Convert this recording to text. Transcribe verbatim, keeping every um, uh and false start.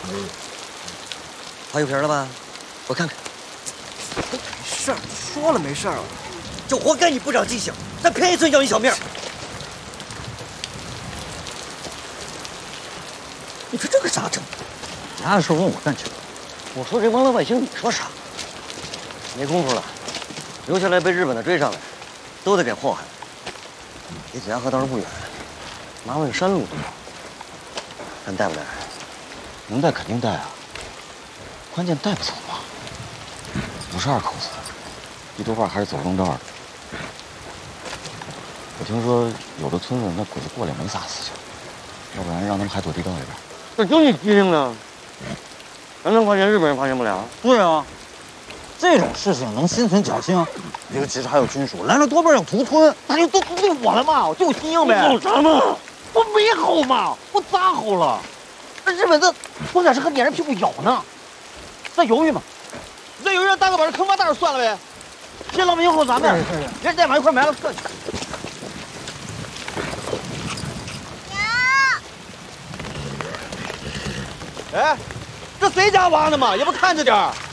划油瓶了吧？我看看。 没事儿，说了没事儿了。 就活该你不长记性，咱便宜村要你小命。你说这个咋整？ 家的事问我干什么？ 我说这帮老百姓，你说啥？没工夫了，留下来被日本的追上来，都得给祸害。离子牙河倒是不远，麻问山路多，咱带不带？ 能带肯定带啊，关键带不走嘛。五十二口子，一多半还是走正道的。我听说有的村子那鬼子过来没啥事情，要不然让他们海躲地道里边。 这就你机灵呢，咱能发现日本人发现不了。 对啊，这种事情能心存侥幸？一个其实还有军属，来了多半要屠村，那就都都对我了嘛，我就心硬呗。 有啥嘛？ 我没吼嘛，我咋吼了？那日本这关键是还撵人屁股咬呢，再犹豫嘛，再犹豫让大哥把这坑挖大点算了呗。先老百姓吼咱们，人带马一块埋了，客气。哎，这谁家挖的嘛？也不看着点儿。